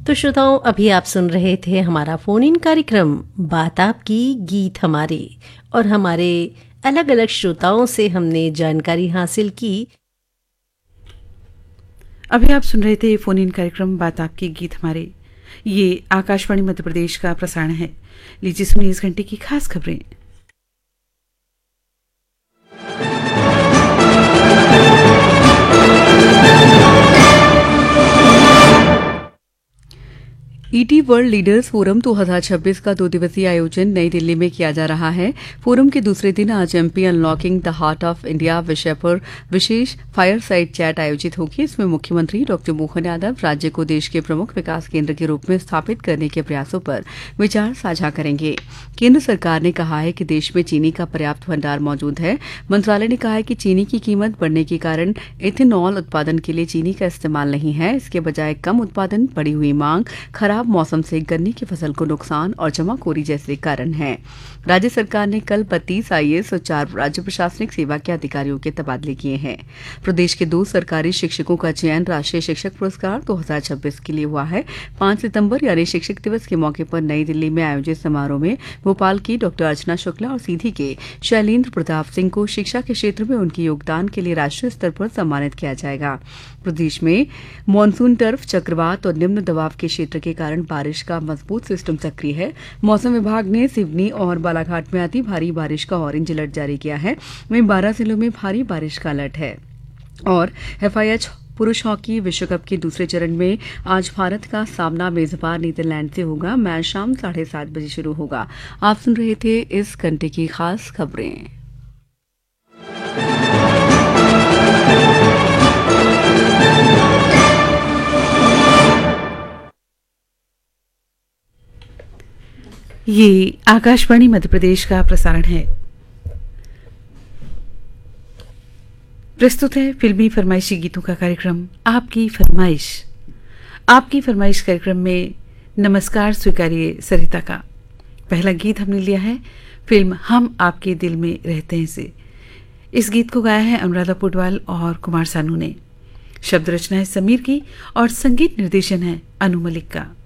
तो श्रोताओं, अभी आप सुन रहे थे हमारा फोन इन कार्यक्रम बात आपकी गीत हमारे, और हमारे अलग अलग श्रोताओं से हमने जानकारी हासिल की। अभी आप सुन रहे थे फोन इन कार्यक्रम बात आपकी गीत हमारे। ये आकाशवाणी मध्य प्रदेश का प्रसारण है। लीजिए सुनिए इस घंटे की खास खबरें। ईटी वर्ल्ड लीडर्स फोरम 2026 का 2 दिवसीय आयोजन नई दिल्ली में किया जा रहा है। फोरम के दूसरे दिन आज MP unlocking the heart of India विषय पर विशेष फायर साइड चैट आयोजित होगी। इसमें मुख्यमंत्री डॉक्टर मोहन यादव राज्य को देश के प्रमुख विकास केंद्र के रूप में स्थापित करने के प्रयासों पर विचार साझा करेंगे। केंद्र सरकार ने कहा है कि देश में चीनी का पर्याप्त भंडार मौजूद है। मंत्रालय ने कहा है कि चीनी की कीमत बढ़ने के कारण इथेनॉल उत्पादन के लिए चीनी का इस्तेमाल नहीं है। इसके बजाय कम उत्पादन, बढ़ी हुई मांग, खराब मौसम से गन्ने की फसल को नुकसान और जमाखोरी जैसे कारण हैं। राज्य सरकार ने कल 32 आईएएस और 4 राज्य प्रशासनिक सेवा के अधिकारियों के तबादले किए हैं। प्रदेश के 2 सरकारी शिक्षकों का चयन राष्ट्रीय शिक्षक पुरस्कार 2026 के लिए हुआ है। 5 सितंबर यानी शिक्षक दिवस के मौके पर नई दिल्ली में आयोजित समारोह में भोपाल की डॉक्टर अर्चना शुक्ला और सीधी के शैलेंद्र प्रताप सिंह को शिक्षा के क्षेत्र में उनके योगदान के लिए राष्ट्रीय स्तर पर सम्मानित किया जाएगा। प्रदेश में मानसून टर्फ, चक्रवात और निम्न दबाव के क्षेत्र के कारण बारिश का मजबूत सिस्टम सक्रिय है। मौसम विभाग ने सिवनी और बालाघाट में अति भारी बारिश का ऑरेंज अलर्ट जारी किया है। वहीं 12 जिलों में भारी बारिश का अलर्ट है। और एफआईएच पुरुष हॉकी विश्व कप के दूसरे चरण में आज भारत का सामना मेजबान नीदरलैंड से होगा। मैच शाम 7:30 बजे शुरू होगा। आप सुन रहे थे इस घंटे की खास खबरें। ये आकाशवाणी मध्य प्रदेश का प्रसारण है। प्रस्तुत है फिल्मी फरमाइशी गीतों का कार्यक्रम आपकी फरमाइश। आपकी फरमाइश कार्यक्रम में नमस्कार स्वीकारिए सरिता का पहला गीत हमने लिया है फिल्म हम आपके दिल में रहते हैं से। इस गीत को गाया है अनुराधा पौडवाल और कुमार सानू ने। शब्द रचना है समीर की और संगीत निर्देशन है अनु मलिक का।